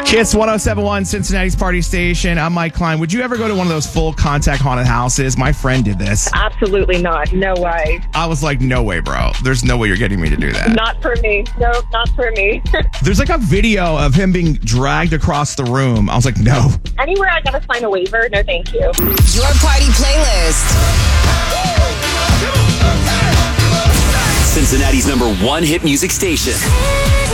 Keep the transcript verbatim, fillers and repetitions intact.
Kiss one oh seven point one, Cincinnati's party station. I'm Mike Klein. Would you ever go to one of those full contact haunted houses? My friend did this. Absolutely not. No way. I was like, no way, bro. There's no way you're getting me to do that. Not for me. Nope, not for me. There's like a video of him being dragged across the room. I was like, no. Anywhere I gotta sign a waiver, no thank you. Your party playlist. Cincinnati's number one hit music station.